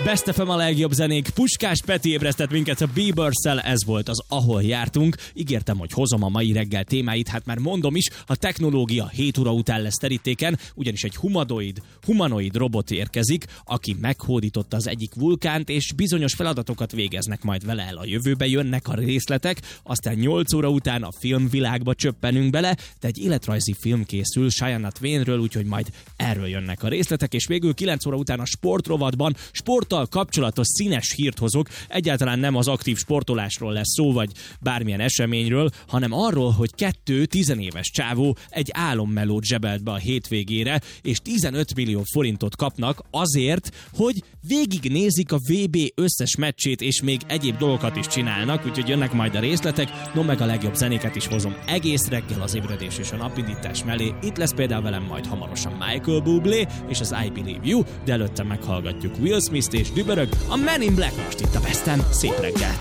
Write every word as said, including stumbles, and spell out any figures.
Best ef em a legjobb zenék. Puskás Peti ébresztett minket a Bieberszel, ez volt az Ahol jártunk. Ígértem, hogy hozom a mai reggel témáit, hát már mondom is, a technológia hét óra után lesz terítéken, ugyanis egy humanoid, humanoid robot érkezik, aki meghódította az egyik vulkánt, és bizonyos feladatokat végeznek majd vele el a jövőbe, jönnek a részletek, aztán nyolc óra után a filmvilágba csöppenünk bele, de egy életrajzi film készül Shia Twainről, úgyhogy majd erről jönnek a részletek, és végül kilenc óra után a sportrovatban sporttal kapcsolatos színes hírt hozok. Egyáltalán nem az aktív sportolásról lesz szó, vagy bármilyen eseményről, hanem arról, hogy kettő tizenéves csávó egy álommelót zsebelt be a hétvégére, és tizenöt millió forintot kapnak azért, hogy végignézik a vé bé összes meccsét, és még egyéb dolgokat is csinálnak, úgyhogy jönnek majd a részletek, no meg a legjobb zenéket is hozom egész reggel az ébredés és a napindítás mellé. Itt lesz például velem majd hamarosan Michael Bublé és az I Believe You, de előtte meghallgatjuk Will Smith-t és dübörög a Men in Black most itt a Besten. Szép reggelt!